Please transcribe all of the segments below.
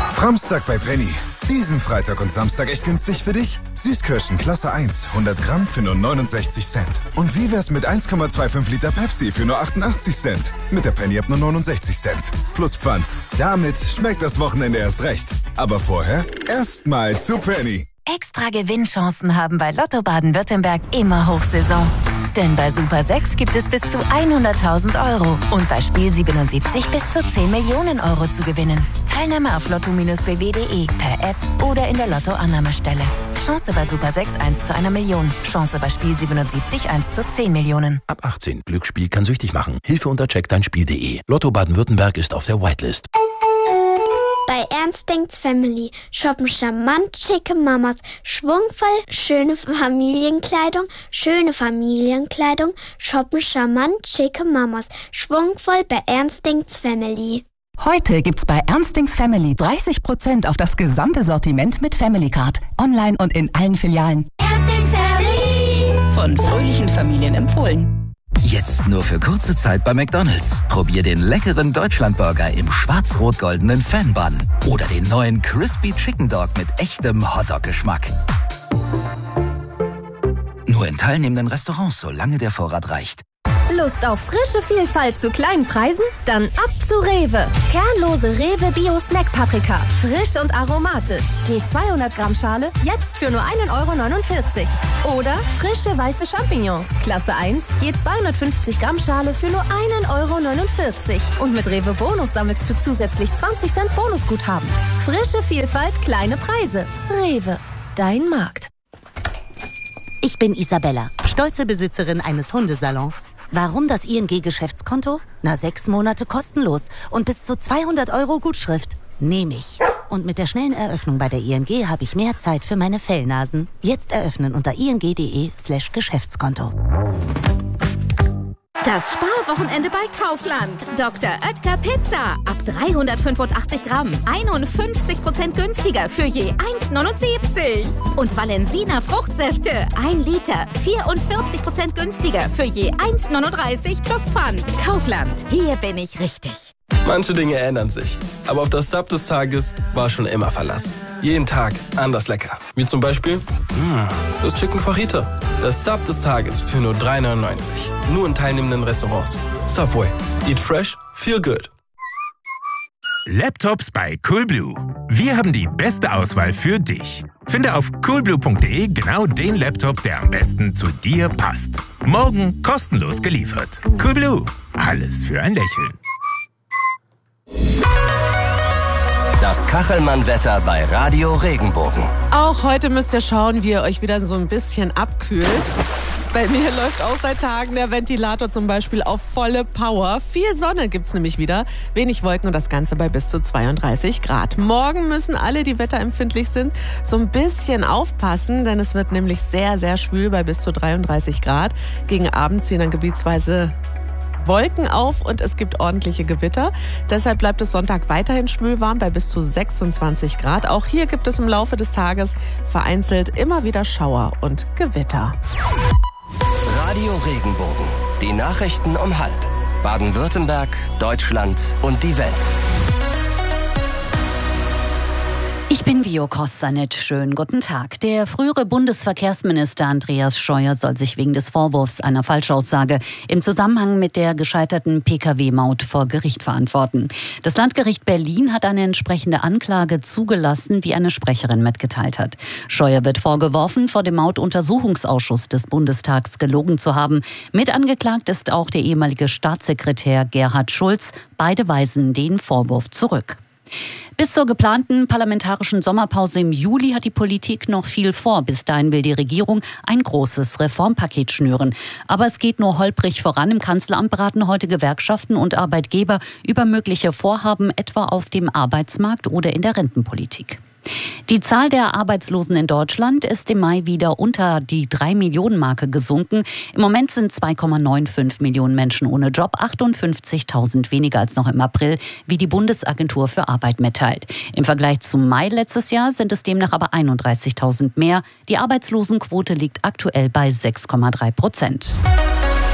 Framstag bei Penny. Diesen Freitag und Samstag echt günstig für dich? Süßkirschen Klasse 1, 100 Gramm für nur 69 Cent. Und wie wär's mit 1,25 Liter Pepsi für nur 88 Cent? Mit der Penny ab nur 69 Cent. Plus Pfand. Damit schmeckt das Wochenende erst recht. Aber vorher erstmal zu Penny. Extra Gewinnchancen haben bei Lotto Baden-Württemberg immer Hochsaison. Denn bei Super 6 gibt es bis zu 100.000 € und bei Spiel 77 bis zu 10 Millionen € zu gewinnen. Teilnahme auf lotto-bw.de, per App oder in der Lotto-Annahmestelle. Chance bei Super 6 1 zu 1 Million. Chance bei Spiel 77 1 zu 10 Millionen. Ab 18. Glücksspiel kann süchtig machen. Hilfe unter checkdeinspiel.de. Lotto Baden-Württemberg ist auf der Whitelist. Bei Ernst Denkt's Family shoppen charmant schicke Mamas, schwungvoll schöne Familienkleidung, shoppen charmant schicke Mamas, schwungvoll bei Ernst Denkt's Family. Heute gibt's bei Ernst Denkt's Family 30% auf das gesamte Sortiment mit Family Card. Online und in allen Filialen. Ernst Denkt's Family. Von fröhlichen Familien empfohlen. Jetzt nur für kurze Zeit bei McDonald's. Probier den leckeren Deutschlandburger im schwarz-rot-goldenen Fan-Bun. Oder den neuen Crispy Chicken Dog mit echtem Hotdog-Geschmack. Nur in teilnehmenden Restaurants, solange der Vorrat reicht. Lust auf frische Vielfalt zu kleinen Preisen? Dann ab zu Rewe. Kernlose Rewe Bio Snack Paprika. Frisch und aromatisch. Je 200 Gramm Schale, jetzt für nur 1,49 €. Oder frische weiße Champignons. Klasse 1, je 250 Gramm Schale für nur 1,49 €. Und mit Rewe Bonus sammelst du zusätzlich 20 Cent Bonusguthaben. Frische Vielfalt, kleine Preise. Rewe, dein Markt. Ich bin Isabella, stolze Besitzerin eines Hundesalons. Warum das ING-Geschäftskonto? 6 Monate kostenlos und bis zu 200 € Gutschrift. Nehme ich. Und mit der schnellen Eröffnung bei der ING habe ich mehr Zeit für meine Fellnasen. Jetzt eröffnen unter ing.de/Geschäftskonto. Das Sparwochenende bei Kaufland. Dr. Oetker Pizza. Ab 385 Gramm. 51% günstiger für je 1,79 €. Und Valensina Fruchtsäfte. 1 Liter. 44% günstiger für je 1,39 € plus Pfand. Kaufland. Hier bin ich richtig. Manche Dinge ändern sich, aber auf das Sub des Tages war schon immer Verlass. Jeden Tag anders lecker. Wie zum Beispiel das Chicken Fajita. Das Sub des Tages für nur 3,99 €. Nur in teilnehmenden Restaurants. Subway. Eat fresh, feel good. Laptops bei Coolblue. Wir haben die beste Auswahl für dich. Finde auf coolblue.de genau den Laptop, der am besten zu dir passt. Morgen kostenlos geliefert. Coolblue. Alles für ein Lächeln. Das Kachelmann-Wetter bei Radio Regenbogen. Auch heute müsst ihr schauen, wie ihr euch wieder so ein bisschen abkühlt. Bei mir läuft auch seit Tagen der Ventilator zum Beispiel auf volle Power. Viel Sonne gibt's nämlich wieder, wenig Wolken und das Ganze bei bis zu 32 Grad. Morgen müssen alle, die wetterempfindlich sind, so ein bisschen aufpassen, denn es wird nämlich sehr, sehr schwül bei bis zu 33 Grad. Gegen Abend ziehen dann gebietsweise Wolken auf und es gibt ordentliche Gewitter. Deshalb bleibt es Sonntag weiterhin schwülwarm bei bis zu 26 Grad. Auch hier gibt es im Laufe des Tages vereinzelt immer wieder Schauer und Gewitter. Radio Regenbogen. Die Nachrichten um 12:30. Baden-Württemberg, Deutschland und die Welt. Ich bin Vio Kostanec. Schönen guten Tag. Der frühere Bundesverkehrsminister Andreas Scheuer soll sich wegen des Vorwurfs einer Falschaussage im Zusammenhang mit der gescheiterten Pkw-Maut vor Gericht verantworten. Das Landgericht Berlin hat eine entsprechende Anklage zugelassen, wie eine Sprecherin mitgeteilt hat. Scheuer wird vorgeworfen, vor dem Mautuntersuchungsausschuss des Bundestags gelogen zu haben. Mit angeklagt ist auch der ehemalige Staatssekretär Gerhard Schulz. Beide weisen den Vorwurf zurück. Bis zur geplanten parlamentarischen Sommerpause im Juli hat die Politik noch viel vor. Bis dahin will die Regierung ein großes Reformpaket schnüren. Aber es geht nur holprig voran. Im Kanzleramt beraten heute Gewerkschaften und Arbeitgeber über mögliche Vorhaben, etwa auf dem Arbeitsmarkt oder in der Rentenpolitik. Die Zahl der Arbeitslosen in Deutschland ist im Mai wieder unter die 3-Millionen-Marke gesunken. Im Moment sind 2,95 Millionen Menschen ohne Job, 58.000 weniger als noch im April, wie die Bundesagentur für Arbeit mitteilt. Im Vergleich zum Mai letztes Jahr sind es demnach aber 31.000 mehr. Die Arbeitslosenquote liegt aktuell bei 6,3%.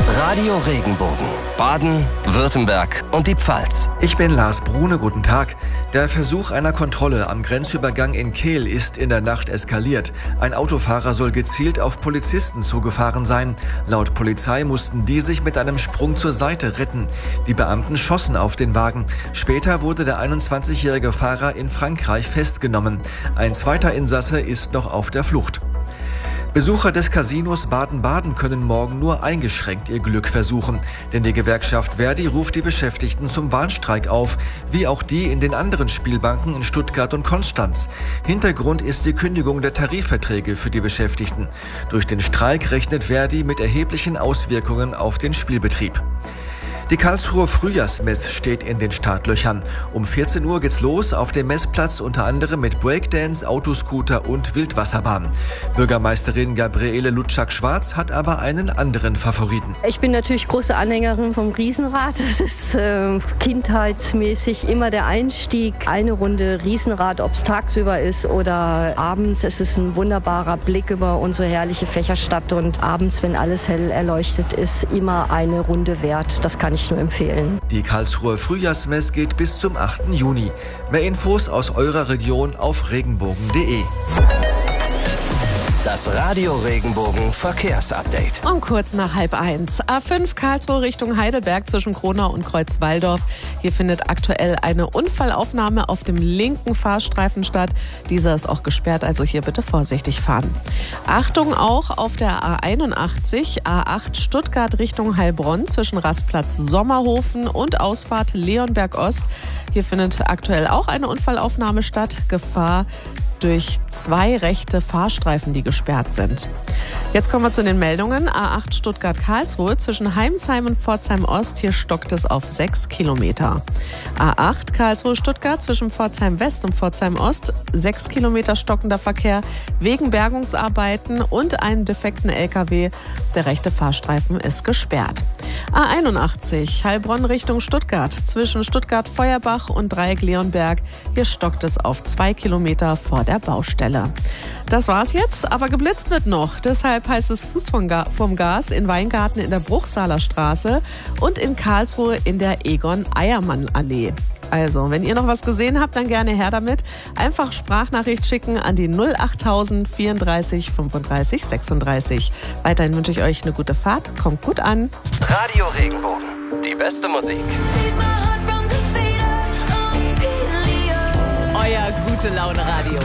Radio Regenbogen. Baden, Württemberg und die Pfalz. Ich bin Lars Brune, guten Tag. Der Versuch einer Kontrolle am Grenzübergang in Kehl ist in der Nacht eskaliert. Ein Autofahrer soll gezielt auf Polizisten zugefahren sein. Laut Polizei mussten die sich mit einem Sprung zur Seite retten. Die Beamten schossen auf den Wagen. Später wurde der 21-jährige Fahrer in Frankreich festgenommen. Ein zweiter Insasse ist noch auf der Flucht. Besucher des Casinos Baden-Baden können morgen nur eingeschränkt ihr Glück versuchen. Denn die Gewerkschaft Verdi ruft die Beschäftigten zum Warnstreik auf, wie auch die in den anderen Spielbanken in Stuttgart und Konstanz. Hintergrund ist die Kündigung der Tarifverträge für die Beschäftigten. Durch den Streik rechnet Verdi mit erheblichen Auswirkungen auf den Spielbetrieb. Die Karlsruher Frühjahrsmess steht in den Startlöchern. Um 14 Uhr geht's los auf dem Messplatz unter anderem mit Breakdance, Autoscooter und Wildwasserbahn. Bürgermeisterin Gabriele Lutschak-Schwarz hat aber einen anderen Favoriten. Ich bin natürlich große Anhängerin vom Riesenrad. Das ist kindheitsmäßig immer der Einstieg. Eine Runde Riesenrad, ob es tagsüber ist oder abends. Es ist ein wunderbarer Blick über unsere herrliche Fächerstadt und abends, wenn alles hell erleuchtet ist, immer eine Runde wert. Das kann ich nur empfehlen. Die Karlsruher Frühjahrsmess geht bis zum 8. Juni. Mehr Infos aus eurer Region auf regenbogen.de. Das Radio Regenbogen Verkehrsupdate. Um kurz nach 12:30. A5 Karlsruhe Richtung Heidelberg zwischen Kronau und Kreuzwaldorf. Hier findet aktuell eine Unfallaufnahme auf dem linken Fahrstreifen statt. Dieser ist auch gesperrt, also hier bitte vorsichtig fahren. Achtung auch auf der A81, A8 Stuttgart Richtung Heilbronn zwischen Rastplatz Sommerhofen und Ausfahrt Leonberg Ost. Hier findet aktuell auch eine Unfallaufnahme statt. Gefahr durch 2 rechte Fahrstreifen, die gesperrt sind. Jetzt kommen wir zu den Meldungen. A8 Stuttgart-Karlsruhe zwischen Heimsheim und Pforzheim-Ost. Hier stockt es auf 6 Kilometer. A8 Karlsruhe-Stuttgart zwischen Pforzheim-West und Pforzheim-Ost. 6 Kilometer stockender Verkehr wegen Bergungsarbeiten und einem defekten LKW. Der rechte Fahrstreifen ist gesperrt. A81 Heilbronn Richtung Stuttgart zwischen Stuttgart-Feuerbach und Dreieck Leonberg. Hier stockt es auf 2 Kilometer vor der Baustelle. Das war's jetzt, aber geblitzt wird noch. Deshalb heißt es Fuß vom Gas in Weingarten in der Bruchsaler Straße und in Karlsruhe in der Egon-Eiermann-Allee. Also, wenn ihr noch was gesehen habt, dann gerne her damit. Einfach Sprachnachricht schicken an die 08000 34 35 36. Weiterhin wünsche ich euch eine gute Fahrt. Kommt gut an. Radio Regenbogen. Die beste Musik. Euer Gute-Laune-Radio.